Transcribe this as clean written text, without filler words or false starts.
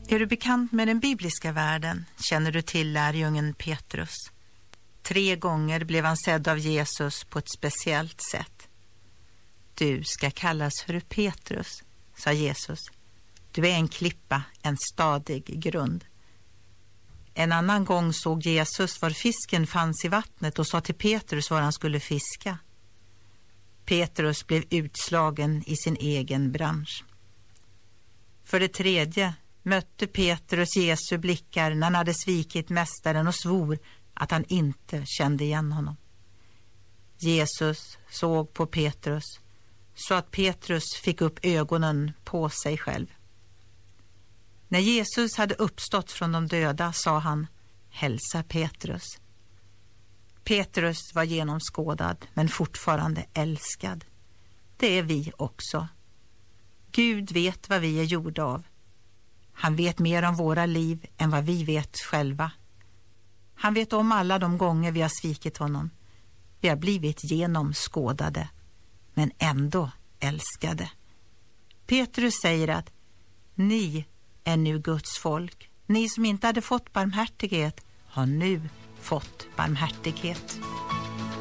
Är du bekant med den bibliska världen känner du till lärjungen Petrus. 3 gånger blev han sedd av Jesus på ett speciellt sätt. Du ska kallas för Petrus, sa Jesus. Du är en klippa, en stadig grund. En annan gång såg Jesus var fisken fanns i vattnet och sa till Petrus var han skulle fiska. Petrus blev utslagen i sin egen bransch. För det 3 mötte Petrus Jesu blickar när han hade svikit mästaren och svor att han inte kände igen honom. Jesus såg på Petrus så att Petrus fick upp ögonen på sig själv. När Jesus hade uppstått från de döda sa han: hälsa Petrus. Petrus var genomskådad men fortfarande älskad. Det är vi också. Gud vet vad vi är gjorda av. Han vet mer om våra liv än vad vi vet själva. Han vet om alla de gånger vi har svikit honom. Vi har blivit genomskådade, men ändå älskade. Petrus säger att ni är nu Guds folk. Ni som inte hade fått barmhärtighet har nu fått barmhärtighet.